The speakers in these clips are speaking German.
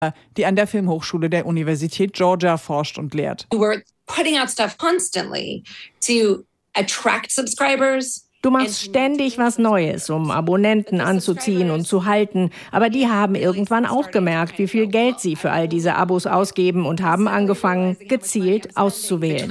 die an der Filmhochschule der Universität Georgia forscht und lehrt. We're putting out stuff constantly to attract subscribers. Du machst ständig was Neues, um Abonnenten anzuziehen und zu halten. Aber die haben irgendwann auch gemerkt, wie viel Geld sie für all diese Abos ausgeben und haben angefangen, gezielt auszuwählen.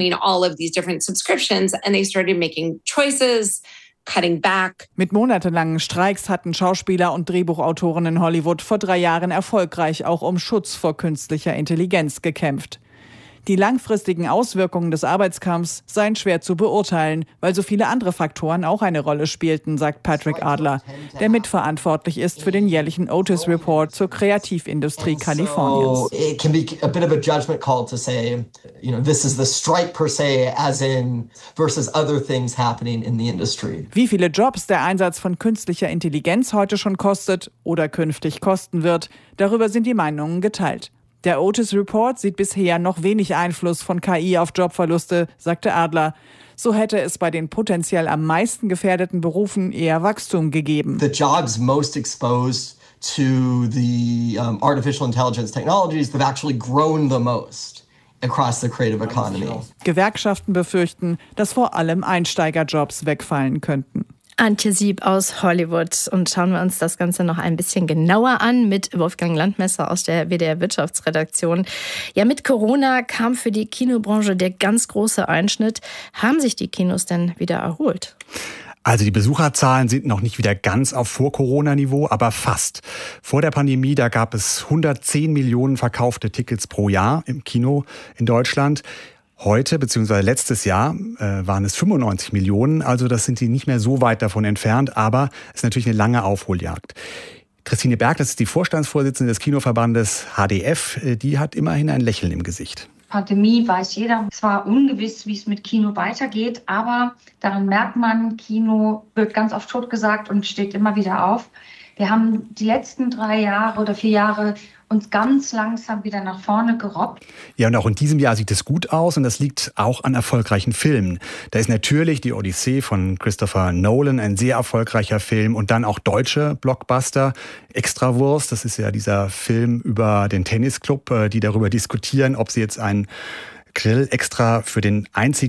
Mit monatelangen Streiks hatten Schauspieler und Drehbuchautoren in Hollywood vor 3 Jahren erfolgreich auch um Schutz vor künstlicher Intelligenz gekämpft. Die langfristigen Auswirkungen des Arbeitskampfs seien schwer zu beurteilen, weil so viele andere Faktoren auch eine Rolle spielten, sagt Patrick Adler, der mitverantwortlich ist für den jährlichen Otis Report zur Kreativindustrie Kaliforniens. It can be a bit of a judgment call to say, this is the strike per se, as in versus other things happening in the industry. Wie viele Jobs der Einsatz von künstlicher Intelligenz heute schon kostet oder künftig kosten wird, darüber sind die Meinungen geteilt. Der Otis Report sieht bisher noch wenig Einfluss von KI auf Jobverluste, sagte Adler. So hätte es bei den potenziell am meisten gefährdeten Berufen eher Wachstum gegeben. The jobs most exposed to the artificial intelligence technologies that have actually grown the most across the creative economy. Gewerkschaften befürchten, dass vor allem Einsteigerjobs wegfallen könnten. Antje Sieb aus Hollywood. Und schauen wir uns das Ganze noch ein bisschen genauer an mit Wolfgang Landmesser aus der WDR Wirtschaftsredaktion. Ja, mit Corona kam für die Kinobranche der ganz große Einschnitt. Haben sich die Kinos denn wieder erholt? Also die Besucherzahlen sind noch nicht wieder ganz auf Vor-Corona-Niveau, aber fast. Vor der Pandemie, da gab es 110 Millionen verkaufte Tickets pro Jahr im Kino in Deutschland. Heute bzw. letztes Jahr waren es 95 Millionen, also das sind sie nicht mehr so weit davon entfernt, aber es ist natürlich eine lange Aufholjagd. Christine Berg, das ist die Vorstandsvorsitzende des Kinoverbandes HDF, die hat immerhin ein Lächeln im Gesicht. Pandemie weiß jeder, es war ungewiss, wie es mit Kino weitergeht, aber daran merkt man, Kino wird ganz oft totgesagt und steht immer wieder auf. Wir haben die letzten 3 Jahre oder 4 Jahre uns ganz langsam wieder nach vorne gerobbt. Ja, und auch in diesem Jahr sieht es gut aus und das liegt auch an erfolgreichen Filmen. Da ist natürlich die Odyssee von Christopher Nolan ein sehr erfolgreicher Film und dann auch deutsche Blockbuster. Extrawurst, das ist ja dieser Film über den Tennisclub, die darüber diskutieren, ob sie jetzt einen Grill extra für den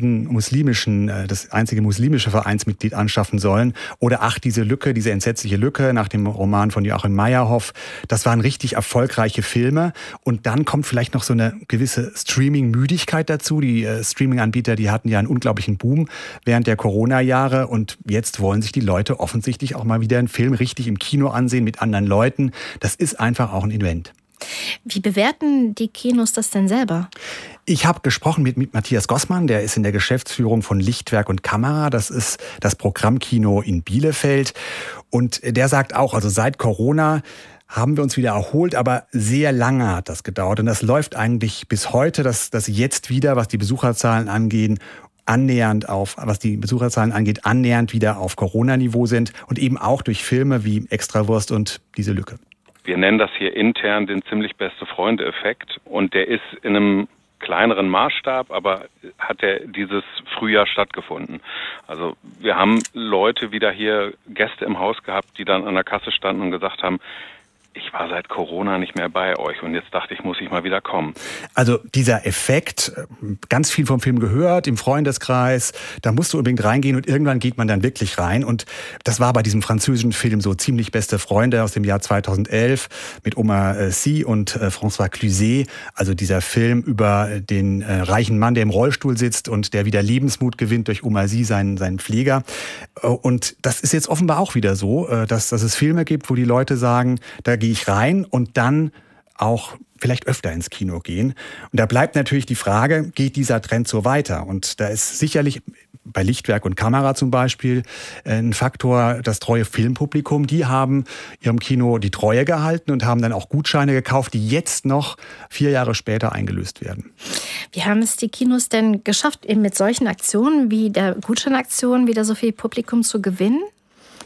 das einzige muslimische Vereinsmitglied anschaffen sollen. Oder diese Lücke, diese entsetzliche Lücke nach dem Roman von Joachim Meyerhoff. Das waren richtig erfolgreiche Filme. Und dann kommt vielleicht noch so eine gewisse Streaming-Müdigkeit dazu. Die Streaming-Anbieter, die hatten ja einen unglaublichen Boom während der Corona-Jahre. Und jetzt wollen sich die Leute offensichtlich auch mal wieder einen Film richtig im Kino ansehen mit anderen Leuten. Das ist einfach auch ein Event. Wie bewerten die Kinos das denn selber? Ich habe gesprochen mit Matthias Gossmann, der ist in der Geschäftsführung von Lichtwerk und Kamera. Das ist das Programmkino in Bielefeld. Und der sagt auch, also seit Corona haben wir uns wieder erholt, aber sehr lange hat das gedauert. Und das läuft eigentlich bis heute, dass jetzt wieder, was die Besucherzahlen angeht, annähernd wieder auf Corona-Niveau sind. Und eben auch durch Filme wie Extrawurst und diese Lücke. Wir nennen das hier intern den ziemlich beste Freunde-Effekt und der ist in einem kleineren Maßstab, aber hat der dieses Frühjahr stattgefunden. Also wir haben Leute wieder hier, Gäste im Haus gehabt, die dann an der Kasse standen und gesagt haben, ich war seit Corona nicht mehr bei euch und jetzt dachte ich, muss ich mal wieder kommen. Also dieser Effekt, ganz viel vom Film gehört, im Freundeskreis, da musst du unbedingt reingehen und irgendwann geht man dann wirklich rein. Und das war bei diesem französischen Film so ziemlich beste Freunde aus dem Jahr 2011 mit Omar Sy und François Cluzet. Also dieser Film über den reichen Mann, der im Rollstuhl sitzt und der wieder Lebensmut gewinnt durch Omar Sy, seinen Pfleger. Und das ist jetzt offenbar auch wieder so, dass es Filme gibt, wo die Leute sagen, da gehe ich rein und dann auch vielleicht öfter ins Kino gehen. Und da bleibt natürlich die Frage, geht dieser Trend so weiter? Und da ist sicherlich bei Lichtwerk und Kamera zum Beispiel ein Faktor, das treue Filmpublikum. Die haben ihrem Kino die Treue gehalten und haben dann auch Gutscheine gekauft, die jetzt noch 4 Jahre später eingelöst werden. Wie haben es die Kinos denn geschafft, eben mit solchen Aktionen wie der Gutscheinaktion wieder so viel Publikum zu gewinnen?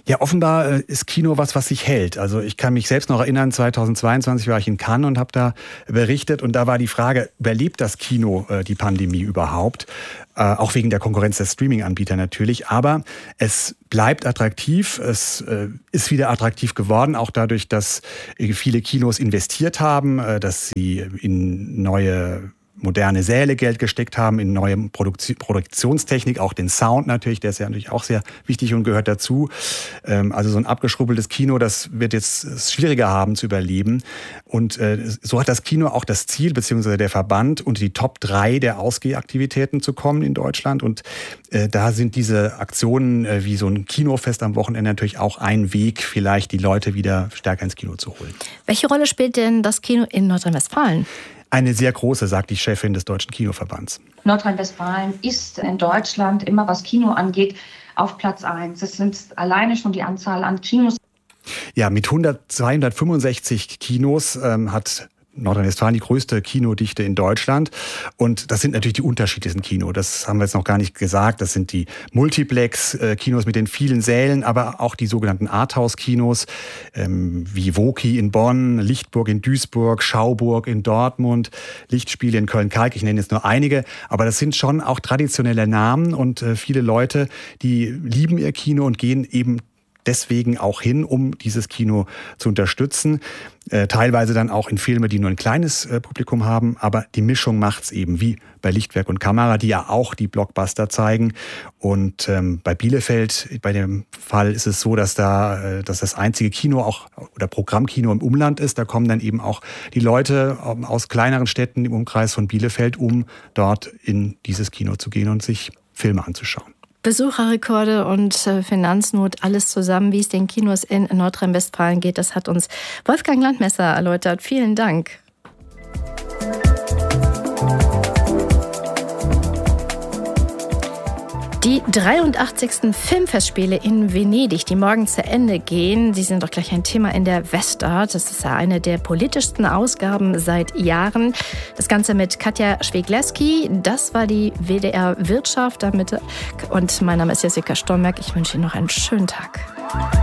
Ja, offenbar ist Kino was sich hält. Also ich kann mich selbst noch erinnern, 2022 war ich in Cannes und habe da berichtet. Und da war die Frage, überlebt das Kino die Pandemie überhaupt? Auch wegen der Konkurrenz der Streaming-Anbieter natürlich. Aber es bleibt attraktiv. Es ist wieder attraktiv geworden, auch dadurch, dass viele Kinos investiert haben, dass sie in neue moderne Säle Geld gesteckt haben, in neue Produktionstechnik, auch den Sound natürlich, der ist ja natürlich auch sehr wichtig und gehört dazu. Also so ein abgeschrubbeltes Kino, das wird jetzt schwieriger haben zu überleben. Und so hat das Kino auch das Ziel, beziehungsweise der Verband, unter die Top 3 der Ausgehaktivitäten zu kommen in Deutschland. Und da sind diese Aktionen wie so ein Kinofest am Wochenende natürlich auch ein Weg, vielleicht die Leute wieder stärker ins Kino zu holen. Welche Rolle spielt denn das Kino in Nordrhein-Westfalen? Eine sehr große, sagt die Chefin des Deutschen Kinoverbands. Nordrhein-Westfalen ist in Deutschland immer, was Kino angeht, auf Platz 1. Es sind alleine schon die Anzahl an Kinos. Ja, mit 265 Kinos hat Nordrhein-Westfalen die größte Kinodichte in Deutschland. Und das sind natürlich die unterschiedlichsten Kinos. Das haben wir jetzt noch gar nicht gesagt. Das sind die Multiplex-Kinos mit den vielen Sälen, aber auch die sogenannten Arthouse-Kinos, wie Woki in Bonn, Lichtburg in Duisburg, Schauburg in Dortmund, Lichtspiele in Köln-Kalk. Ich nenne jetzt nur einige. Aber das sind schon auch traditionelle Namen und viele Leute, die lieben ihr Kino und gehen eben deswegen auch hin, um dieses Kino zu unterstützen. Teilweise dann auch in Filme, die nur ein kleines Publikum haben. Aber die Mischung macht's eben, wie bei Lichtwerk und Kamera, die ja auch die Blockbuster zeigen. Und bei Bielefeld, bei dem Fall ist es so, dass das einzige Kino auch oder Programmkino im Umland ist. Da kommen dann eben auch die Leute aus kleineren Städten im Umkreis von Bielefeld, um dort in dieses Kino zu gehen und sich Filme anzuschauen. Besucherrekorde und Finanznot, alles zusammen, wie es den Kinos in Nordrhein-Westfalen geht, das hat uns Wolfgang Landmesser erläutert. Vielen Dank. Die 83. Filmfestspiele in Venedig, die morgen zu Ende gehen, die sind doch gleich ein Thema in der Westart. Das ist ja eine der politischsten Ausgaben seit Jahren. Das Ganze mit Katja Schwegleski. Das war die WDR Wirtschaft. Und mein Name ist Jessica Stomberg. Ich wünsche Ihnen noch einen schönen Tag.